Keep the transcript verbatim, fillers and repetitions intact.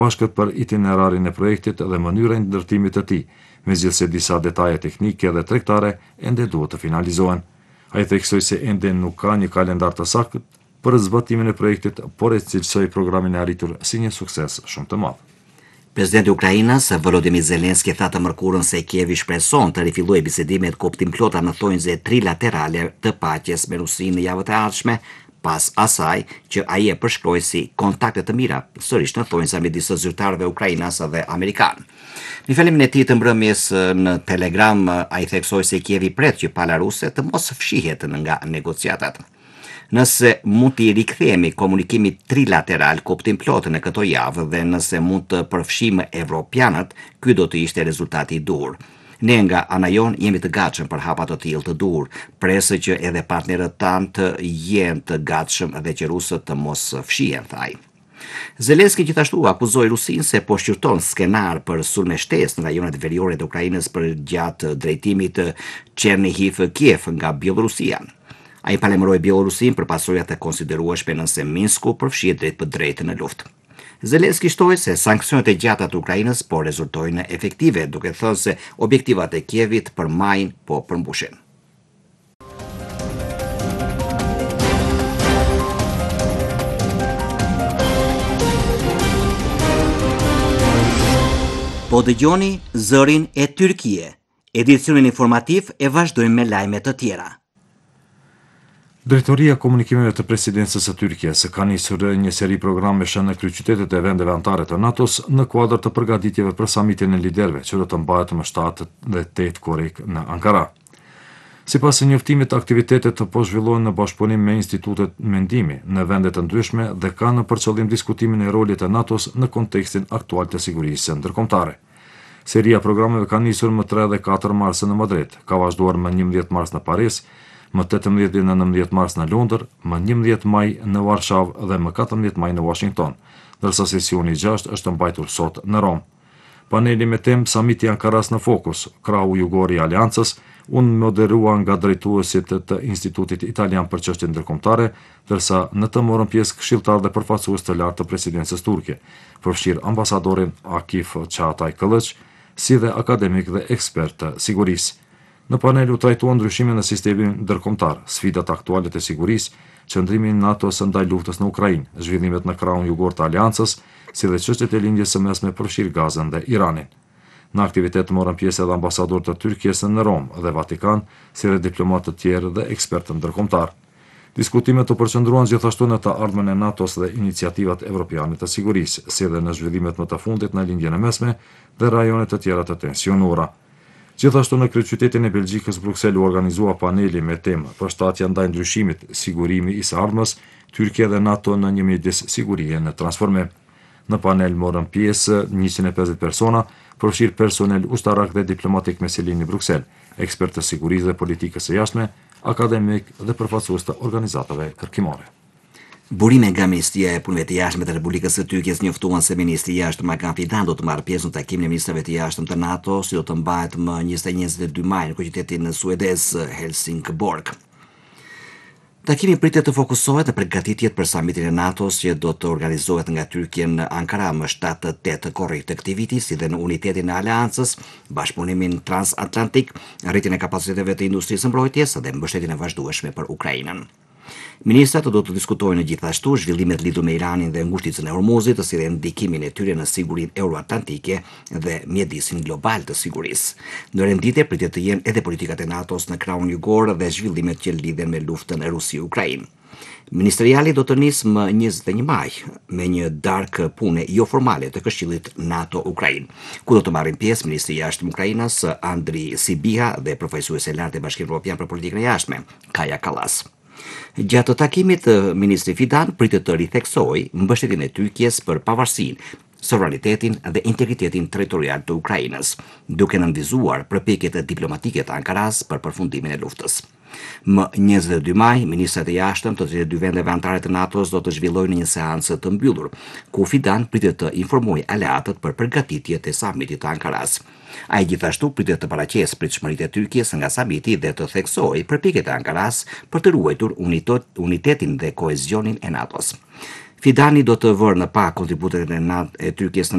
bashkët për itinerarin e projektit dhe mënyrën e ndërtimit të tij, megjithse disa detaje teknike dhe tregtare ende duhet të finalizohen. Ai theksoi se ende nuk ka një kalendar të saktë për zbatimin e projektit, por e cilësoi programin e arritur si një sukses shumë të madh. Presidenti i Ukrainës, Volodymyr Zelensky, tha të mërkurën se Kievi shpreson të rifillojë bisedimet kuptim plota në thonjze trilaterale të paqes me Rusinë në javët e ardhshme, pas asaj që ai e përshkroi si kontakte të mira sërish në thonjza midis zyrtarëve ukrainas dhe amerikanë. Në fjalimin e tij të mbrëmjes në Telegram, ai theksoi se Kievi pret që pala ruse të mos fshihet nga negociatat. Nëse mund t'i rikthehemi komunikimit trilateral kuptim plot në këto javë dhe nëse mund të përfshijmë evropianët, ky do të ishte rezultati i dur. Ne nga ana jon jemi të gatshëm për hapa të tillë të dur, presë që edhe partnerët tanë të jenë të gatshëm dhe që rusët të mos fshihen, tha ai. Zelensky gjithashtu akuzoi Rusinë se po shqyrton skenar për sulme shtesë në rajonet veriore të Ukrainës për gjatë drejtimit Chernihiv-Kiev nga Bielorusia. Ai palemëroi Bielorusinë për pasojat e konsiderueshme nëse Minsku përfshihet drejt për drejtë në luftë. Zelensky shtoi se sanksionet e gjata të Ukrainës po rezultojnë efektive, duke thënë se objektivat e Kievit për majin po përmbushin. Po dëgjoni zërin e Tyrkie. Edicionin informativ e vazhdojmë me lajme të tjera. Drejtoria e komunikimeve të presidencës së Tyrkisë ka nisur një seri programesh në kryeqytetet e vendeve anëtare të NATO-s në kuadër të përgatitjeve për samitin e liderëve që do të mbahet më shtatë dhe tetë korrik në Ankara. Sipas njoftimit, aktivitetet po zhvillohen në bashkëpunim me institutet mendimi në vende të ndryshme dhe kanë për qëllim diskutimin e rolit të NATO-s në kontekstin aktual të sigurisë ndërkombëtare. Seria programeve ka nisur më tre dhe katër mars në Madrid, ka vazhduar më njëmbëdhjetë mars në Paris, më tetëmbëdhjetë dhe nëntëmbëdhjetë mars në Londër, më njëmbëdhjetë maj në Varshavë dhe më katërmbëdhjetë maj në Washington, ndërsa sesioni i gjashtë është mbajtur sot në Rom. Paneli me temë Samiti i Ankaras në fokus, krahu jugor i Aleancës, unë moderua nga drejtuesit të Institutit Italian për çështje ndërkombëtare, ndërsa në të morën pjesë këshilltar dhe përfaqësues të lartë të presidencës turke, përfshirë ambasadorin Akif Çağatay Kılıç, si dhe akademik dhe ekspert të sigurisë. Në panel u trajtuan ndryshimet në sistemin ndërkombëtar, sfidat aktuale të sigurisë, qëndrimi i NATO-s ndaj luftës në Ukrainë, zhvillimet në krahun jugor të Aleancës, si dhe çështjet e lindjes së mesme përfshirë Gazën dhe Iranin. Në aktivitet morën pjesë edhe ambasadorët të Tyrkisë në Rom dhe Vatikan, si dhe diplomatë të tjerë dhe ekspertë ndërkombëtar. Diskutimet u përqendruan gjithashtu në të ardhmen e NATO-s dhe iniciativat evropiane të sigurisë, si dhe në zhvillimet më të fundit në lindjen e mesme dhe rajonet të tjera të tensionuara. Gjithashtu në kryeqytetin e Belgjikës Bruksel u organizua paneli me temë përshtatja ndaj ndryshimit, sigurimi i së ardhmës, Tyrkia dhe NATO në një mjedis sigurie në transformim. Në panel morën pjesë njëqind e pesëdhjetë persona, përfshirë personel ushtarak dhe diplomatik me selinë në Bruksel, ekspertë të sigurisë dhe politikës së jashtme, akademik dhe përfaqësues të organizatave kërkimore. Burime nga Ministria e Punëve të Jashtme të Republikës së Tyrkisë njoftuan se ministri i jashtëm Hakan Fidan do të marrë pjesë në takimin e ministrave të jashtëm të NATO, si do të mbahet më njëzet e një njëzet e dy maj në kryeqytetin suedez Helsingborg. Takimi pritet të fokusohet në përgatitjet për samitin e NATO-s që do të organizohet nga Tyrkia në Ankara më shtatë tetë korrik të këtij viti, si dhe në unitetin e Aleancës, bashkëpunimin transatlantik, rritjen e kapaciteteve të industrisë së mbrojtjes dhe mbështetjen e vazhdueshme për Ukrainën. Ministrat do të diskutojnë gjithashtu zhvillimet lidhur me Iranin dhe ngushticën e Hormuzit, si dhe ndikimin e tyre në sigurinë euroatlantike dhe mjedisin global të sigurisë. Në renditje pritet të jenë edhe politikat e NATO-s në krahun jugor dhe zhvillimet që lidhen me luftën e Rusi-Ukrainë. Ministeriali do të nisë më njëzet e një maj me një darkë pune jo formale të Këshillit NATO-Ukrainë, ku do të marrin pjesë ministri i jashtëm Ukrainës Andriy Sybiha dhe profesuesi e lartë e Bashkimit Evropian për politikën e jashtme Kaja Kallas. Gjatë takimit, ministri Fidan pritet të ritheksojë mbështetjen e Tyrkisë për pavarësinë, sovranitetin dhe integritetin territorial të Ukrainës, duke nënvizuar përpjekjet diplomatike të Ankaras për përfundimin e luftës. Më njëzet e dy maj, ministrat e jashtëm të të dy vendeve anëtare të NATO-s do të zhvillojnë një seancë të mbyllur, ku Fidan pritet të informojë aleatët për përgatitjet e samitit të Ankaras. Ai gjithashtu pritet të paraqesë pritshmëritë e Tyrkisë nga samiti dhe të theksojë përpjekjet e Ankaras për të ruajtur unitetin dhe koezionin e NATO-s. Fidani do të vërë në pa kontributet e Tyrkisë